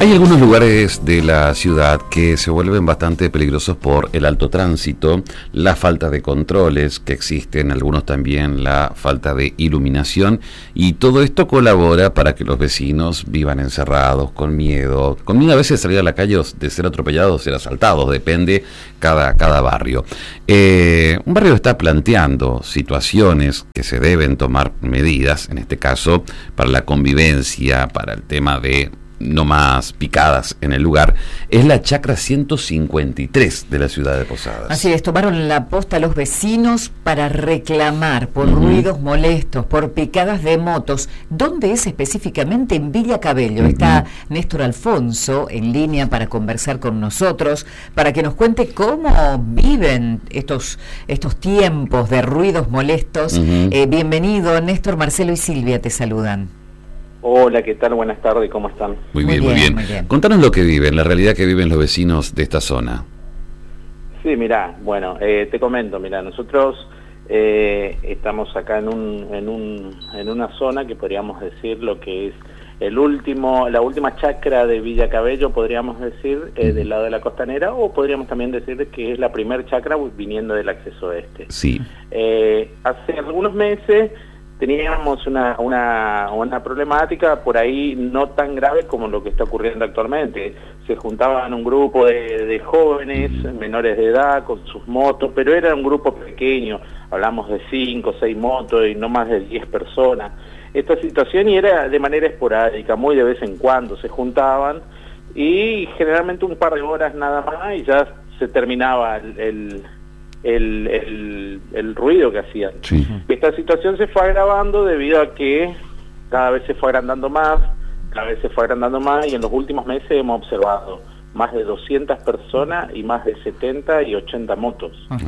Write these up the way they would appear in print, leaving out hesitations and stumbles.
Hay algunos lugares de la ciudad que se vuelven bastante peligrosos por el alto tránsito, la falta de controles que existen, algunos también la falta de iluminación, y todo esto colabora para que los vecinos vivan encerrados, con miedo a veces de salir a la calle, de ser atropellados o ser asaltados, depende cada barrio. Un barrio está planteando situaciones que se deben tomar medidas, en este caso para la convivencia, para el tema de no más picadas en el lugar, es la chacra 153 de la ciudad de Posadas. Así es, tomaron la posta los vecinos para reclamar por ruidos molestos, por picadas de motos. ¿Dónde es específicamente? En Villa Cabello. Está Néstor Alfonso en línea para conversar con nosotros, para que nos cuente cómo viven estos tiempos de ruidos molestos. Bienvenido, Néstor. Marcelo y Silvia te saludan. Hola, ¿qué tal? Buenas tardes, ¿cómo están? Muy bien. Contanos lo que viven, la realidad que viven los vecinos de esta zona. Sí, mirá, bueno, te comento, mirá, nosotros estamos acá en una zona que podríamos decir lo que es la última chacra de Villa Cabello, podríamos decir, del lado de la costanera, o podríamos también decir que es la primer chacra viniendo del acceso este. Sí. Hace algunos meses teníamos una problemática por ahí no tan grave como lo que está ocurriendo actualmente. Se juntaban un grupo de jóvenes, menores de edad, con sus motos, pero era un grupo pequeño, hablamos de 5 o 6 motos y no más de 10 personas. Esta situación y era de manera esporádica, muy de vez en cuando se juntaban y generalmente un par de horas nada más y ya se terminaba el ruido que hacían. Sí. Esta situación se fue agravando debido a que cada vez se fue agrandando más y en los últimos meses hemos observado más de 200 personas y más de 70 y 80 motos.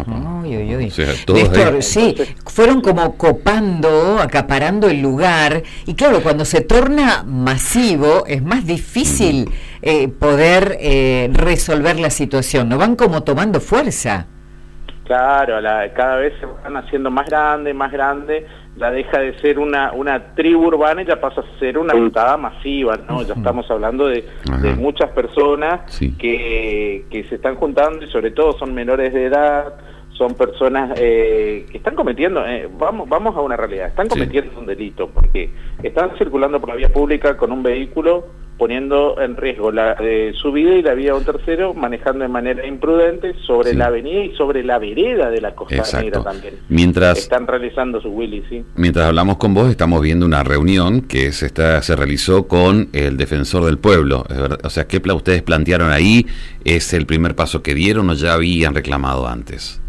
Uy. O sea, todos Néstor, ahí. sí, fueron como acaparando el lugar, y claro, cuando se torna masivo es más difícil poder resolver la situación, ¿no? Van como tomando fuerza. Claro, cada vez se van haciendo más grande, ya deja de ser una tribu urbana y ya pasa a ser una juntada masiva, ¿no? Ya estamos hablando de muchas personas que se están juntando y sobre todo son menores de edad, son personas que están cometiendo, vamos a una realidad, están cometiendo un delito porque están circulando por la vía pública con un vehículo poniendo en riesgo su vida y la vida de un tercero, manejando de manera imprudente sobre la avenida y sobre la vereda de la costanera también. Están realizando su Willy, ¿sí? Mientras hablamos con vos, estamos viendo una reunión que se realizó con el defensor del pueblo. O sea, ¿qué ustedes plantearon ahí? ¿Es el primer paso que dieron o ya habían reclamado antes?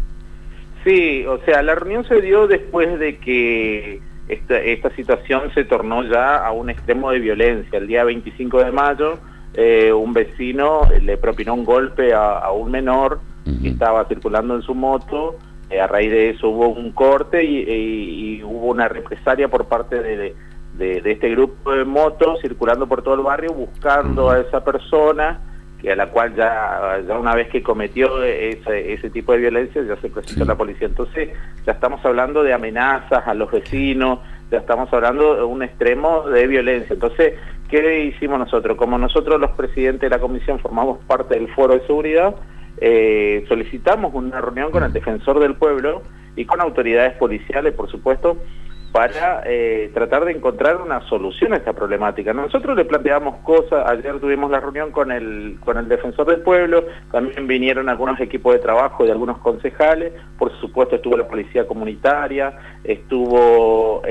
Sí, o sea, la reunión se dio después de que esta situación se tornó ya a un extremo de violencia. El día 25 de mayo, un vecino le propinó un golpe a un menor que estaba circulando en su moto. A raíz de eso hubo un corte y hubo una represalia por parte de este grupo de motos circulando por todo el barrio buscando a esa persona, a la cual ya una vez que cometió ese tipo de violencia ya se presentó a la policía. Entonces ya estamos hablando de amenazas a los vecinos, ya estamos hablando de un extremo de violencia. Entonces, ¿qué hicimos nosotros? Como nosotros los presidentes de la comisión formamos parte del foro de seguridad, solicitamos una reunión con el defensor del pueblo y con autoridades policiales, por supuesto, para tratar de encontrar una solución a esta problemática. Nosotros le planteamos cosas, ayer tuvimos la reunión con el defensor del pueblo, también vinieron algunos equipos de trabajo de algunos concejales, por supuesto estuvo la policía comunitaria, estuvo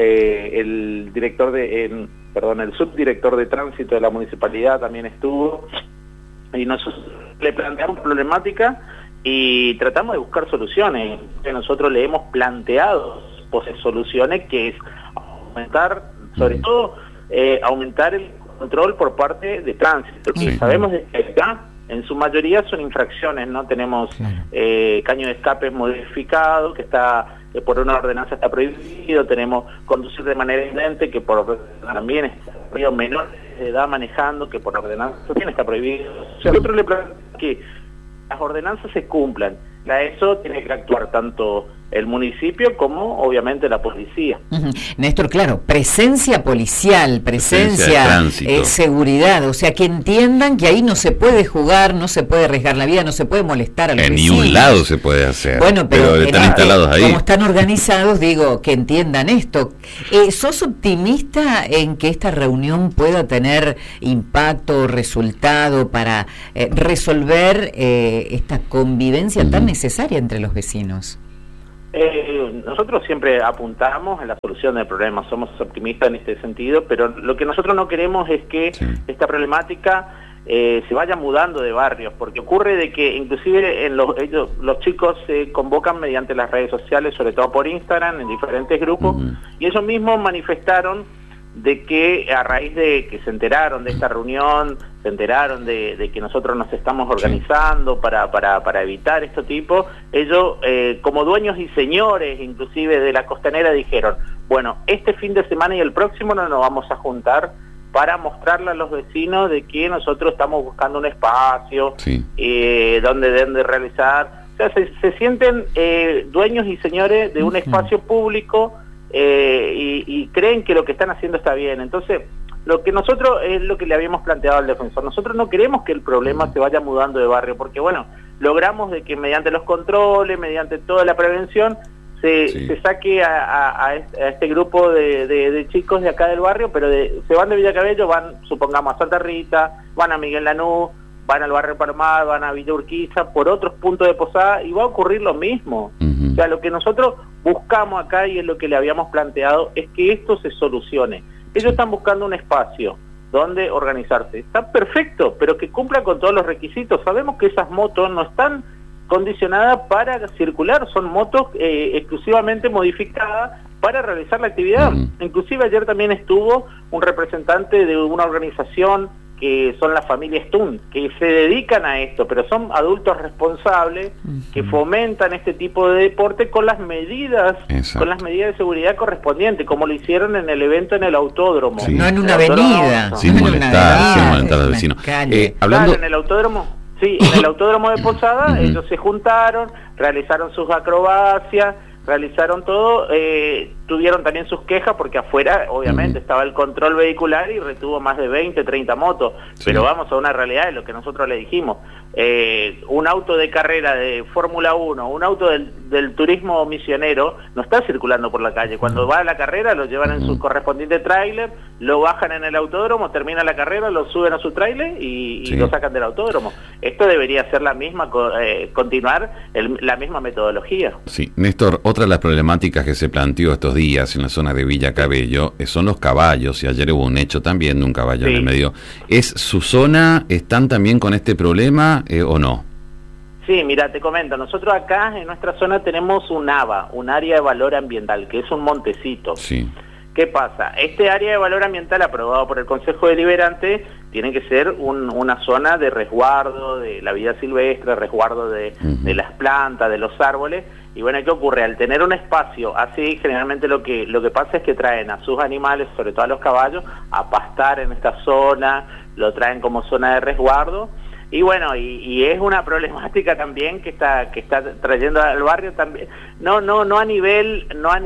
el subdirector de tránsito de la municipalidad también estuvo, y nosotros le planteamos problemática y tratamos de buscar soluciones. Nosotros le hemos planteado soluciones que es aumentar, sobre todo aumentar el control por parte de tránsito, porque sabemos que acá en su mayoría son infracciones, ¿no? Tenemos caño de escape modificado, que está por una ordenanza está prohibido, tenemos conducir de manera indente, que también está prohibido, menor de edad manejando, que por ordenanza también está prohibido. O sea, nosotros le planteamos que las ordenanzas se cumplan. Para eso tiene que actuar tanto el municipio como obviamente la policía. Néstor, claro, presencia policial, presencia seguridad, o sea, que entiendan que ahí no se puede jugar, no se puede arriesgar la vida, no se puede molestar a los vecinos. En ningún lado se puede hacer. Bueno, pero están instalados ahí. Como están organizados, digo, que entiendan esto. ¿Sos optimista en que esta reunión pueda tener impacto, resultado para resolver esta convivencia tan necesaria entre los vecinos? Nosotros siempre apuntamos a la solución del problema, somos optimistas en este sentido, pero lo que nosotros no queremos es que esta problemática se vaya mudando de barrios, porque ocurre de que inclusive los chicos se convocan mediante las redes sociales, sobre todo por Instagram, en diferentes grupos, y ellos mismos manifestaron de que a raíz de que se enteraron de esta reunión, se enteraron de que nosotros nos estamos organizando para evitar este tipo, ellos como dueños y señores inclusive de la costanera dijeron, bueno, este fin de semana y el próximo no nos vamos a juntar para mostrarle a los vecinos de que nosotros estamos buscando un espacio donde deben de realizar, o sea, se sienten dueños y señores de un espacio público y creen que lo que están haciendo está bien. Entonces, lo que nosotros es lo que le habíamos planteado al defensor. Nosotros no queremos que el problema se vaya mudando de barrio, porque bueno, logramos de que mediante los controles, mediante toda la prevención, se saque a este grupo de chicos de acá del barrio, pero se van de Villa Cabello, van, supongamos, a Santa Rita, van a Miguel Lanús, van al barrio Palomar, van a Villa Urquiza, por otros puntos de Posada, y va a ocurrir lo mismo. O sea, lo que nosotros buscamos acá, y es lo que le habíamos planteado, es que esto se solucione. Ellos están buscando un espacio donde organizarse. Está perfecto, pero que cumpla con todos los requisitos. Sabemos que esas motos no están condicionadas para circular, son motos exclusivamente modificadas para realizar la actividad. Inclusive ayer también estuvo un representante de una organización que son las familias Stun, que se dedican a esto, pero son adultos responsables que fomentan este tipo de deporte con las medidas de seguridad correspondientes, como lo hicieron en el evento en el autódromo. No en una avenida, sin molestar a los vecinos. Hablando en el autódromo, en el autódromo de Posada, ellos se juntaron, realizaron sus acrobacias, realizaron todo, tuvieron también sus quejas porque afuera obviamente estaba el control vehicular y retuvo más de 20, 30 motos, pero vamos a una realidad de lo que nosotros le dijimos, un auto de carrera de Fórmula 1, un auto del turismo misionero no está circulando por la calle, cuando va a la carrera lo llevan en su correspondiente tráiler, lo bajan en el autódromo, termina la carrera, lo suben a su tráiler y lo sacan del autódromo. Esto debería ser la misma, continuar la misma metodología. Sí, Néstor, otra de las problemáticas que se planteó estos días en la zona de Villa Cabello son los caballos, y ayer hubo un hecho también de un caballo en el medio. ¿Es su zona, están también con este problema o no? Sí, mira, te comento, nosotros acá en nuestra zona tenemos un AVA, un área de valor ambiental, que es un montecito. ¿Qué pasa? Este área de valor ambiental aprobado por el Consejo Deliberante tiene que ser una zona de resguardo de la vida silvestre, resguardo de las plantas, de los árboles. Y bueno, ¿qué ocurre? Al tener un espacio así, generalmente lo que pasa es que traen a sus animales, sobre todo a los caballos, a pastar en esta zona, lo traen como zona de resguardo. Y bueno, y es una problemática también que está trayendo al barrio también, no a nivel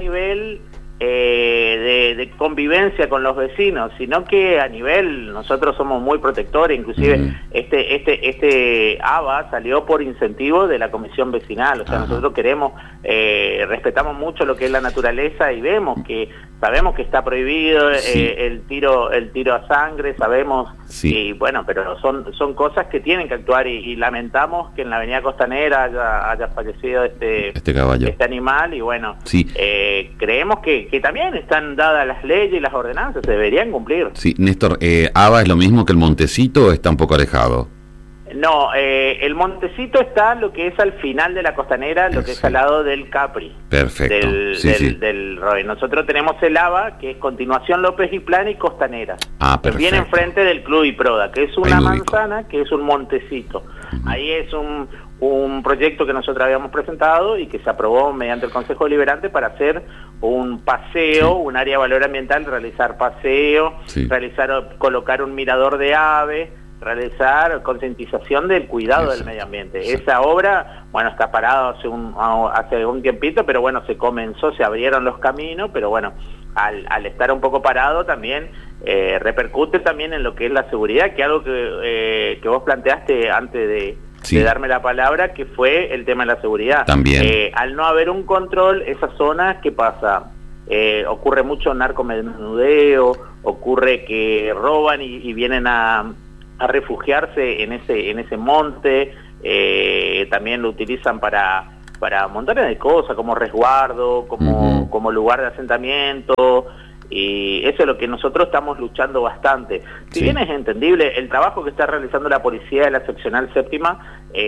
de convivencia con los vecinos, sino que a nivel, nosotros somos muy protectores, inclusive este ABA salió por incentivo de la comisión vecinal, o sea, nosotros queremos, respetamos mucho lo que es la naturaleza y sabemos que está prohibido el tiro a sangre, sabemos, y bueno, pero son cosas que tienen que actuar y lamentamos que en la avenida Costanera haya fallecido este caballo, este animal, y bueno, creemos que también están dadas las leyes y las ordenanzas, se deberían cumplir. Sí, Néstor, ¿ABA es lo mismo que el Montecito o está un poco alejado? No, el Montecito está lo que es al final de la Costanera, lo que es al lado del Capri. Perfecto. Del Roy. Nosotros tenemos el ABA, que es Continuación López y Plan y Costanera. Que viene enfrente del Club Iproda, que es una manzana, que es un montecito. Ahí es un proyecto que nosotros habíamos presentado y que se aprobó mediante el Consejo Deliberante para hacer un paseo, un área de valor ambiental, realizar paseo, colocar un mirador de aves, realizar concientización del cuidado del medio ambiente. Esa obra, bueno, está parada hace un tiempito, pero bueno, se comenzó, se abrieron los caminos, pero bueno, al estar un poco parado también repercute también en lo que es la seguridad, que algo que vos planteaste antes de darme la palabra, que fue el tema de la seguridad. También. Al no haber un control, esa zona, ¿qué pasa? Ocurre mucho narcomenudeo, ocurre que roban y vienen a refugiarse en ese monte, también lo utilizan para montones de cosas, como resguardo, como lugar de asentamiento, y eso es lo que nosotros estamos luchando bastante. Si bien es entendible el trabajo que está realizando la policía de la seccional séptima,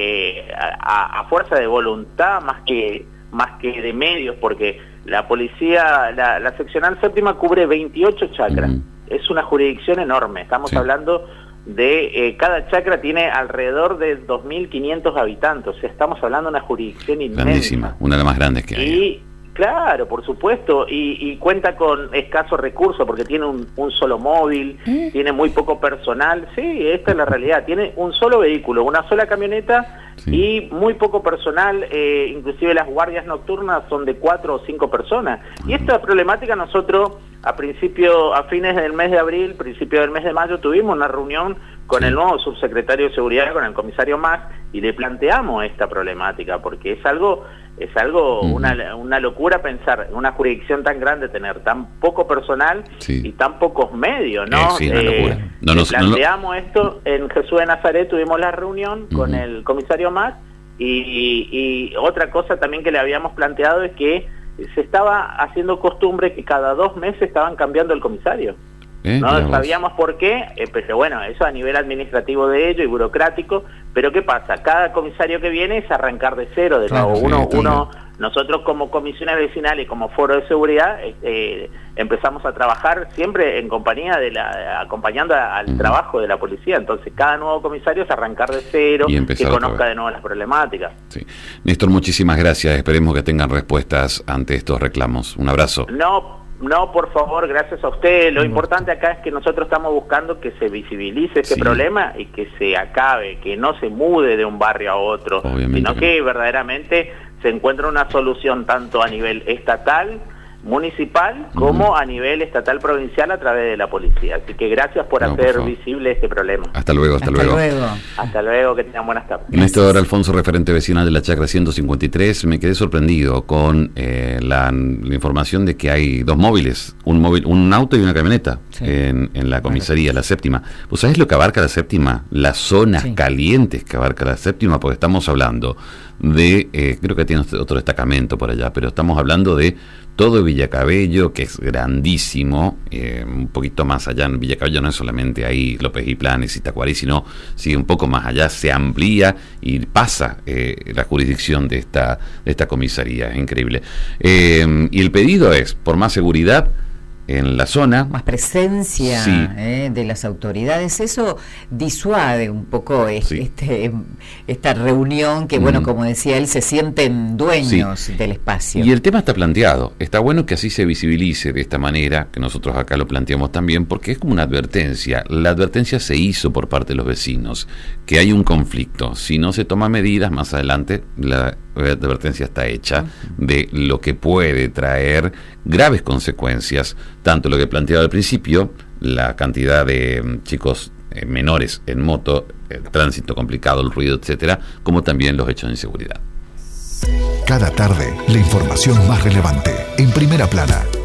a fuerza de voluntad más que de medios, porque la policía, la seccional séptima cubre 28 chacras, es una jurisdicción enorme, estamos hablando de cada chacra tiene alrededor de 2.500 habitantes, o sea, estamos hablando de una jurisdicción inmensa. Grandísima, una de las más grandes que hay. Y claro, por supuesto, y cuenta con escasos recursos porque tiene un solo móvil, tiene muy poco personal. Sí, esta es la realidad, tiene un solo vehículo, una sola camioneta y muy poco personal, inclusive las guardias nocturnas son de 4 o 5 personas. Y esta problemática nosotros a fines del mes de abril, principio del mes de mayo, tuvimos una reunión con el nuevo subsecretario de Seguridad, con el comisario Mas, y le planteamos esta problemática, porque es algo una locura pensar en una jurisdicción tan grande tener tan poco personal y tan pocos medios, ¿no? Sí, una locura. Planteamos esto en Jesús de Nazaret, tuvimos la reunión con el comisario Mas, y otra cosa también que le habíamos planteado es que se estaba haciendo costumbre que cada 2 meses estaban cambiando el comisario. No sabíamos por qué, pero bueno, eso a nivel administrativo de ello y burocrático, pero ¿qué pasa? Cada comisario que viene es arrancar de cero, de nuevo. Nosotros como comisiones vecinales y como foro de seguridad empezamos a trabajar siempre en compañía acompañando al trabajo de la policía, entonces cada nuevo comisario es arrancar de cero, que conozca de nuevo las problemáticas. Néstor, muchísimas gracias, esperemos que tengan respuestas ante estos reclamos. Un abrazo. No, por favor, gracias a usted. Lo importante acá es que nosotros estamos buscando que se visibilice este problema y que se acabe, que no se mude de un barrio a otro, sino que verdaderamente se encuentre una solución tanto a nivel estatal, municipal, como a nivel estatal provincial a través de la policía. Así que gracias por hacer visible este problema. Hasta luego. Hasta luego, que tengan buenas tardes. Néstor Alfonso, referente vecinal de la Chacra 153, me quedé sorprendido con la información de que hay 2 móviles, un auto y una camioneta en la comisaría, la séptima. ¿Vos sabés lo que abarca la séptima? Las zonas calientes que abarca la séptima, porque estamos hablando de, creo que tiene otro destacamento por allá, pero estamos hablando de todo Villa Cabello, que es grandísimo, un poquito más allá. En Villa Cabello no es solamente ahí López y Planes y Tacuarí, sino sigue un poco más allá, se amplía y pasa la jurisdicción de esta comisaría. Es increíble. Y el pedido es, por más seguridad en la zona, más presencia de las autoridades, eso disuade un poco esta reunión que, bueno, como decía él, se sienten dueños del espacio. Y el tema está planteado, está bueno que así se visibilice de esta manera, que nosotros acá lo planteamos también, porque es como una advertencia. La advertencia se hizo por parte de los vecinos, que hay un conflicto. Si no se toma medidas, más adelante la advertencia está hecha de lo que puede traer graves consecuencias, tanto lo que planteaba al principio, la cantidad de chicos menores en moto, el tránsito complicado, el ruido, etcétera, como también los hechos de inseguridad. Cada tarde, la información más relevante, en Primera Plana.